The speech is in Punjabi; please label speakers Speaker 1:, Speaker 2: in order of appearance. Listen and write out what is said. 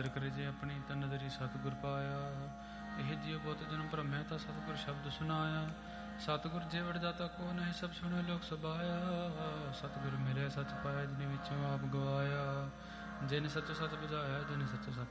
Speaker 1: ਨਦਰ ਕਰੇ ਜੇ ਆਪਣੀ ਤਾਂ ਨਦਰੀ ਸਤਿਗੁਰ ਪਾਇਆ। ਇਹ ਜਿਉ ਬਹੁਤ ਜਨਮ ਭਰਮਿਆ ਤਾਂ ਸਤਿਗੁਰ ਸ਼ਬਦ ਸੁਨਾਇਆ। ਸਤਿਗੁਰ ਜੇ ਵਡ ਜਾਤਾ ਕੋ ਨਹੀਂ ਸਭ ਸੁਣੇ ਲੋਕ ਸਬਾਇਆ। ਸਤਿਗੁਰ ਮਿਲਿਆ ਸੱਚ ਪਾਇਆ ਜਿਨ ਵਿੱਚੋਂ ਆਪ ਗਵਾਇਆ। ਜਿਨ ਸੱਚੋ ਸੱਚ ਬੁਝਾਇਆ ਜਿਨ ਸੱਚੋ ਸੱਚ